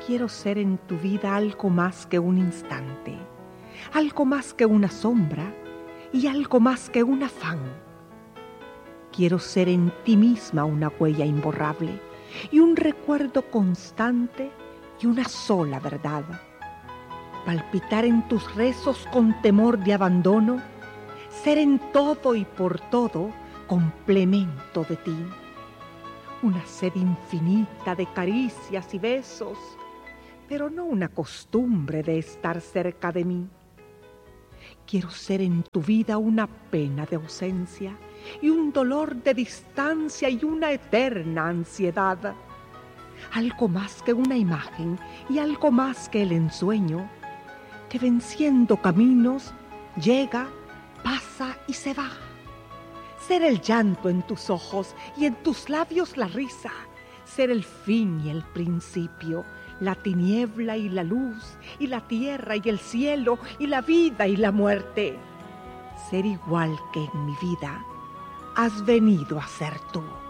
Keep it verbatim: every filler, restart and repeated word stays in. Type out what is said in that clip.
Quiero ser en tu vida algo más que un instante, algo más que una sombra y algo más que un afán. Quiero ser en ti misma una huella imborrable y un recuerdo constante y una sola verdad. Palpitar en tus rezos con temor de abandono, ser en todo y por todo complemento de ti. Una sed infinita de caricias y besos, pero no una costumbre de estar cerca de mí. Quiero ser en tu vida una pena de ausencia y un dolor de distancia y una eterna ansiedad. Algo más que una imagen y algo más que el ensueño, que venciendo caminos llega, pasa y se va. Ser el llanto en tus ojos y en tus labios la risa, ser el fin y el principio, la tiniebla y la luz, y la tierra y el cielo, y la vida y la muerte. Ser igual que en mi vida has venido a ser tú.